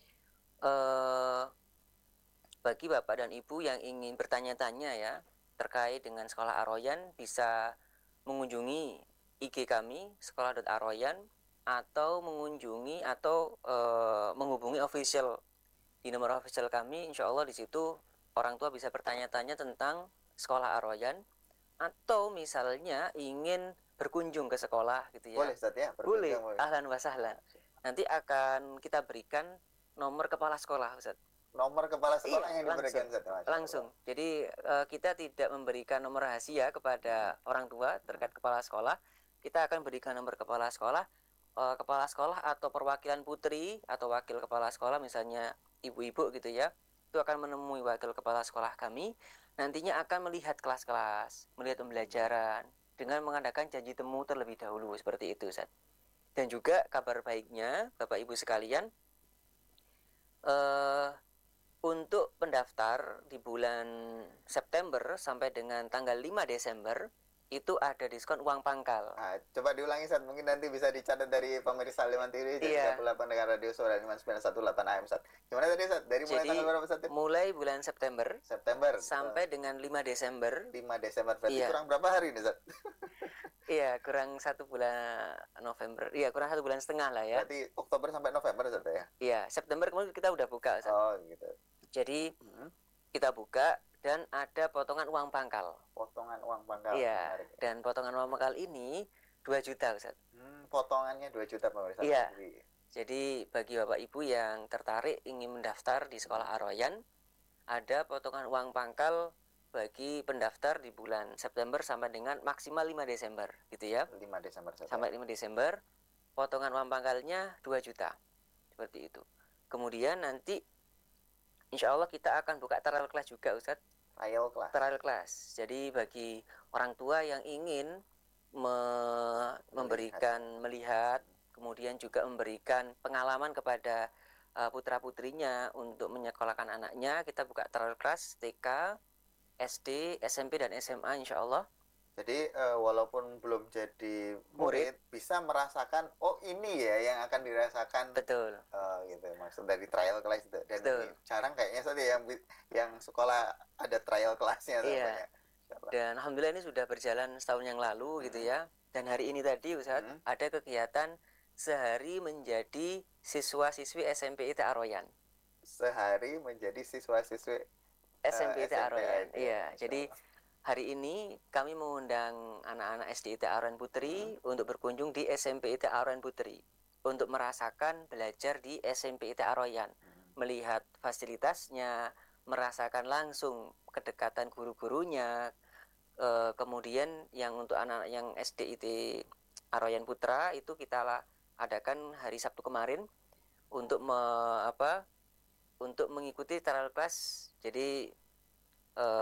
Eh, bagi Bapak dan Ibu yang ingin bertanya-tanya ya terkait dengan sekolah Ar-Rayyan, bisa mengunjungi I G kami sekolah dot arrayyan, atau mengunjungi atau eh, menghubungi official di nomor official kami. Insya Allah di situ orang tua bisa bertanya-tanya tentang sekolah Ar-Rayyan, atau misalnya ingin berkunjung ke sekolah gitu ya. Boleh, Ustaz, ya? Boleh, ahlan wa sahlan. Nanti akan kita berikan nomor kepala sekolah, Ustaz. Nomor kepala sekolah iya, yang diberikan, langsung, Ustaz? langsung. Jadi uh, kita tidak memberikan nomor rahasia kepada orang tua terkait kepala sekolah, kita akan berikan nomor kepala sekolah. Uh, kepala sekolah atau perwakilan putri atau wakil kepala sekolah, misalnya ibu-ibu gitu ya, itu akan menemui wakil kepala sekolah kami, nantinya akan melihat kelas-kelas, melihat pembelajaran dengan mengadakan janji temu terlebih dahulu, seperti itu, Ustaz. Dan juga kabar baiknya Bapak Ibu sekalian, uh, untuk pendaftar di bulan September sampai dengan tanggal lima Desember itu ada diskon uang pangkal. Nah, coba diulangi, Sat. Mungkin nanti bisa dicatat dari pemirsa Liman T V dan Iya. juga pula pendengar radio Suara Liman sembilan satu delapan A M, Sat. Gimana tadi, Sat? Dari mulai Jadi, tanggal berapa, Sat? mulai bulan September September sampai uh, dengan lima Desember. lima Desember, berarti Iya. kurang berapa hari nih, Sat? Iya, kurang satu bulan November. Iya, kurang satu bulan setengah lah ya. Berarti Oktober sampai November, Sat, ya? Iya, September kemarin kita udah buka, Ustaz. Oh, gitu. Jadi Hmm. kita buka dan ada potongan uang pangkal. Potongan uang pangkal. Iya, Menarik. dan potongan uang pangkal ini dua juta, Ustaz. Hmm, potongannya dua juta, pemirsa. Iya. Liman T V. Jadi bagi Bapak Ibu yang tertarik ingin mendaftar di Sekolah Ar-Rayyan, ada potongan uang pangkal bagi pendaftar di bulan September sampai dengan maksimal lima Desember, gitu ya. lima Desember, Sat. Sampai lima Desember, potongan uang pangkalnya dua juta. Seperti itu. Kemudian nanti insya Allah kita akan buka trial class juga, Ustadz. Trial class. Trial class. Jadi bagi orang tua yang ingin me- memberikan melihat, kemudian juga memberikan pengalaman kepada uh, putra-putrinya untuk menyekolahkan anaknya, kita buka trial class T K, S D, S M P, dan S M A insya Allah. Jadi uh, walaupun belum jadi murid, murid, bisa merasakan, oh ini ya yang akan dirasakan. Betul. Uh, gitu, maksud dari trial class itu. Dan Betul. ini jarang kayaknya saja yang yang sekolah ada trial classnya. Iya. Dan alhamdulillah ini sudah berjalan setahun yang lalu, hmm. gitu ya. Dan hari ini tadi, Ustaz, hmm. ada kegiatan sehari menjadi siswa-siswi S M P I T Ar-Rayyan. Sehari menjadi siswa-siswi S M P I T uh, Ar-Rayyan. Iya. Jadi hari ini kami mengundang anak-anak S D I T Ar-Rayyan Putri hmm. untuk berkunjung di S M P I T Ar-Rayyan Putri untuk merasakan belajar di S M P I T Ar-Rayyan, hmm. melihat fasilitasnya, merasakan langsung kedekatan guru-gurunya. E, kemudian yang untuk anak-anak yang S D I T Ar-Rayyan Putra itu kita lah adakan hari Sabtu kemarin untuk me, apa untuk mengikuti trial class. Jadi e,